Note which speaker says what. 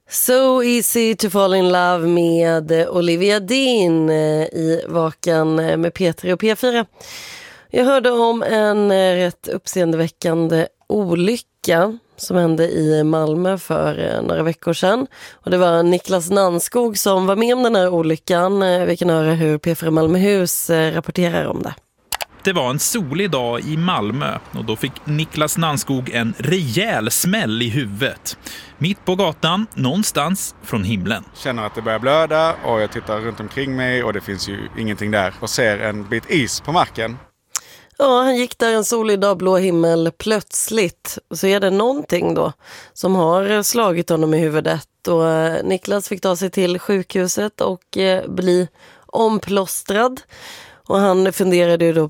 Speaker 1: So easy to fall in love med Olivia Dean i Vaken med P3 och P4. Jag hörde om en rätt uppseendeväckande olycka som hände i Malmö för några veckor sedan. Och det var Niklas Nannskog som var med om den här olyckan. Vi kan höra hur P4 Malmöhus rapporterar om det.
Speaker 2: Det var en solig dag i Malmö och då fick Niklas Nannskog en rejäl smäll i huvudet. Mitt på gatan, någonstans från himlen.
Speaker 3: Känner att det börjar blöda och jag tittar runt omkring mig och det finns ju ingenting där. Och ser en bit is på marken.
Speaker 1: Ja, han gick där en solig dag, blå himmel, plötsligt. Så är det någonting då som har slagit honom i huvudet. Och Niklas fick ta sig till sjukhuset och bli omplåstrad. Och han funderade ju då